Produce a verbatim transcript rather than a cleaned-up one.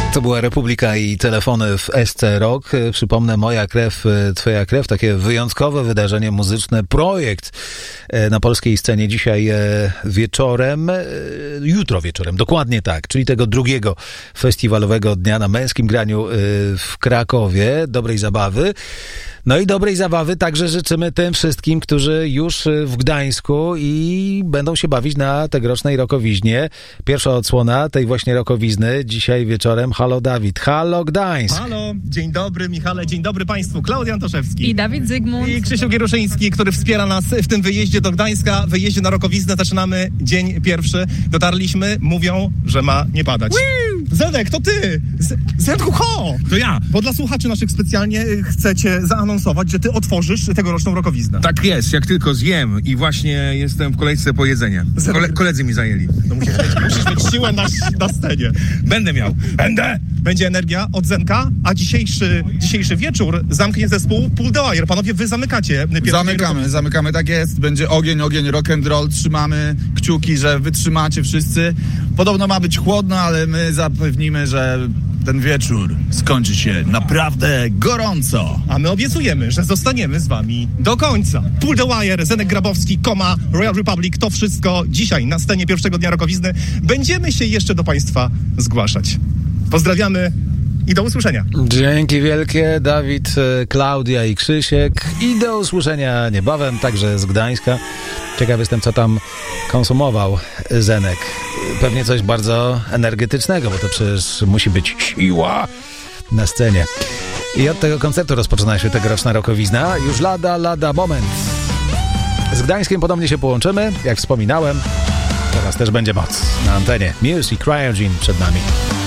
To była Republika i telefony w S C Rock. Przypomnę, Moja krew, twoja krew. Takie wyjątkowe wydarzenie muzyczne. Projekt na polskiej scenie dzisiaj wieczorem. Jutro wieczorem, dokładnie tak. Czyli tego drugiego festiwalowego dnia na Męskim Graniu w Krakowie. Dobrej zabawy. No i dobrej zabawy także życzymy tym wszystkim, którzy już w Gdańsku i będą się bawić na tegorocznej rokowiźnie. Pierwsza odsłona tej właśnie rokowizny dzisiaj wieczorem. Halo Dawid, halo Gdańsk. Halo, dzień dobry Michale, dzień dobry Państwu. Klaudia Antoszewski. I Dawid Zygmunt. I Krzysiu Gieruszyński, który wspiera nas w tym wyjeździe do Gdańska, wyjeździe na rokowiznę. Zaczynamy dzień pierwszy. Dotarliśmy, mówią, że ma nie padać. Woo! Zenek, to ty! Z- Zenku, ho! To ja! Bo dla słuchaczy naszych specjalnie chcecie zaanonsować, że ty otworzysz tegoroczną rokowiznę. Tak jest, jak tylko zjem i właśnie jestem w kolejce po jedzenie. Kole- koledzy mi zajęli. No musisz mieć, musisz mieć siłę na, na scenie. Będę miał. Będę! Będzie energia od Zenka, a dzisiejszy, dzisiejszy wieczór zamknie zespół Pull the Wire. Panowie, wy zamykacie. Zamykamy, zamykamy, tak jest. Będzie ogień, ogień, rock and roll. Trzymamy kciuki, że wytrzymacie wszyscy. Podobno ma być chłodno, ale my zapewnimy, że ten wieczór skończy się naprawdę gorąco. A my obiecujemy, że zostaniemy z wami do końca. Pull the Wire, Zenek Grabowski, Koma, Royal Republic, to wszystko dzisiaj na scenie pierwszego dnia rokowizny. Będziemy się jeszcze do Państwa zgłaszać. Pozdrawiamy i do usłyszenia. Dzięki wielkie, Dawid, Klaudia i Krzysiek. I do usłyszenia niebawem, także z Gdańska. Ciekaw jestem, co tam konsumował Zenek. Pewnie coś bardzo energetycznego, bo to przecież musi być siła na scenie. I od tego koncertu rozpoczyna się tegoroczna rokowizna. Już lada, lada moment. Z Gdańskiem podobnie się połączymy, jak wspominałem. Teraz też będzie moc na antenie. Music Cryogen przed nami.